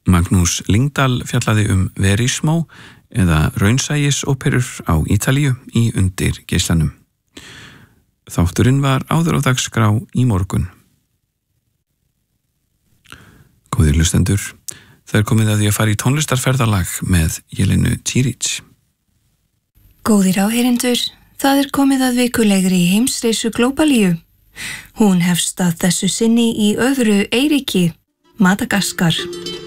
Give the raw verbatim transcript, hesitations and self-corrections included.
Magnús Lyngdal fjallaði um Verismo eða raunsægisóperur á Ítalíu í Undir geislanum. Þátturinn var áður á dagskrá í morgun. Góðir hlustendur, það er komið að því að fara í tónlistarferðalag með Jelenu Čirić. Góðir áheyrendur, það er komið að vikulegri heimsreisu Glóbalíu. Hún hefst að þessu sinni í öðru eyríki, Madagaskar.